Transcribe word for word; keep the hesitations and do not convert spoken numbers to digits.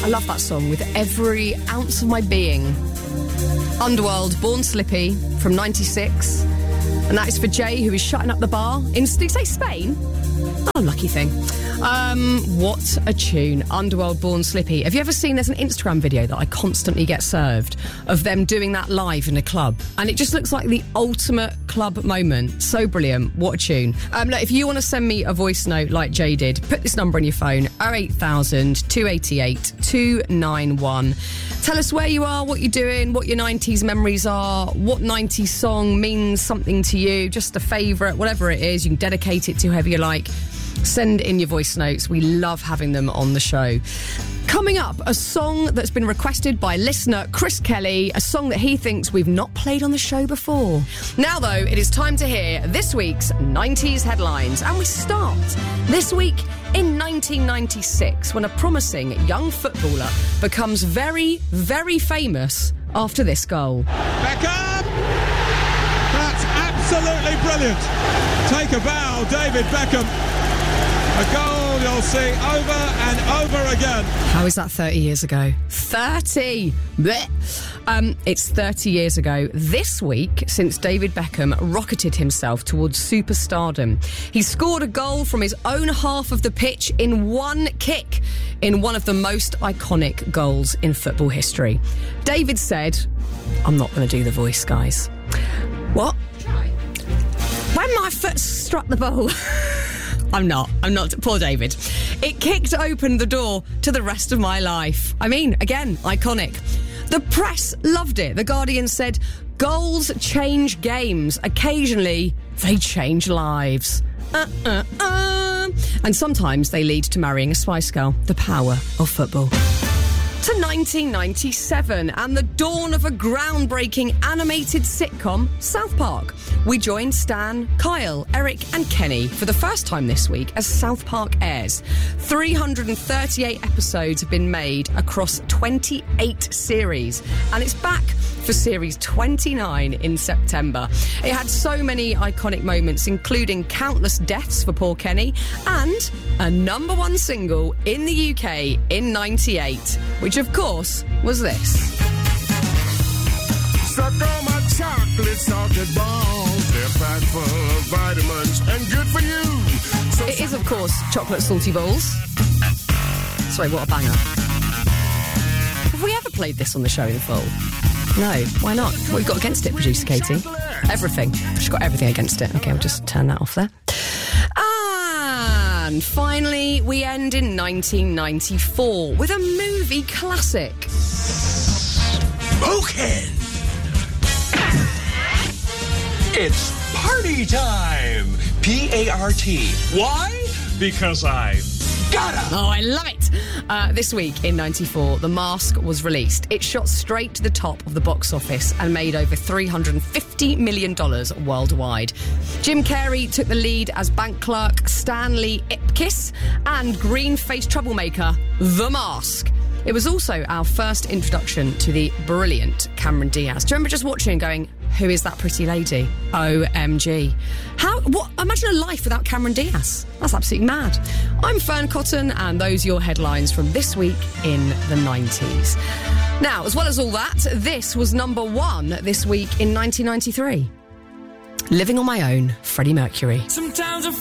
I love that song with every ounce of my being. Underworld, Born Slippy from ninety-six. And that is for Jay, who is shutting up the bar in, did you say Spain? Oh, lucky thing. Um, what a tune. Underworld, Born Slippy. Have you ever seen, there's an Instagram video that I constantly get served of them doing that live in a club. And it just looks like the ultimate club moment. So brilliant. What a tune. Um, look, if you want to send me a voice note like Jay did, put this number on your phone, oh eight thousand, two eight eight, two nine one. Tell us where you are, what you're doing, what your nineties memories are, what nineties song means something to you, just a favourite, whatever it is. You can dedicate it to whoever you like. Send in your voice notes. We love having them on the show. Coming up, a song that's been requested by listener Chris Kelly, a song that he thinks we've not played on the show before. Now, though, it is time to hear this week's nineties headlines. And we start this week in nineteen ninety-six, when a promising young footballer becomes very, very famous after this goal. Beckham! That's absolutely brilliant. Take a bow, David Beckham. A goal you'll see over and over again. How is that thirty years ago? thirty! Blech. Um, it's thirty years ago this week since David Beckham rocketed himself towards superstardom. He scored a goal from his own half of the pitch in one kick in one of the most iconic goals in football history. David said, I'm not going to do the voice, guys. What? Try. When my foot struck the ball... I'm not. I'm not. Poor David. It kicked open the door to the rest of my life. I mean, again, iconic. The press loved it. The Guardian said, goals change games. Occasionally, they change lives. Uh, uh, uh. And sometimes they lead to marrying a Spice Girl. The power of football. To nineteen ninety-seven and the dawn of a groundbreaking animated sitcom, South Park. We joined Stan, Kyle, Eric and Kenny for the first time this week as South Park airs. three hundred thirty-eight episodes have been made across twenty-eight series, and it's back for series twenty-nine in September. It had so many iconic moments, including countless deaths for poor Kenny and a number one single in the U K in ninety-eight, which of course was this. Suck on my chocolate salted balls. They're packed full of vitamins and good for you. So it is, of course, chocolate salty balls. Sorry, what a banger. Have we ever played this on the show in full? No, why not? What have you got against it, producer Katie? Everything. She's got everything against it. OK, we'll just turn that off there. And finally, we end in nineteen ninety-four with a movie classic. Smokin'! It's party time! P A R T. Why? Because I gotta! Oh, I love it! Uh, this week in ninety-four, The Mask was released. It shot straight to the top of the box office and made over three hundred fifty million dollars worldwide. Jim Carrey took the lead as bank clerk Stanley Ipkiss and green-faced troublemaker The Mask. It was also our first introduction to the brilliant Cameron Diaz. Do you remember just watching and going, who is that pretty lady? O M G. How, what, imagine a life without Cameron Diaz. That's absolutely mad. I'm Fern Cotton, and those are your headlines from this week in the nineties. Now, as well as all that, this was number one this week in nineteen ninety-three. Living on My Own, Freddie Mercury. Sometimes I